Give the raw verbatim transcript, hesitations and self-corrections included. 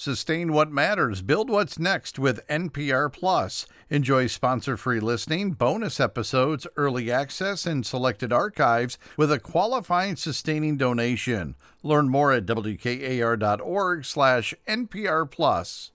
Sustain what matters. Build what's next with N P R Plus. Enjoy sponsor-free listening, bonus episodes, early access, and selected archives with a qualifying sustaining donation. Learn more at W K A R dot org slash N P R Plus.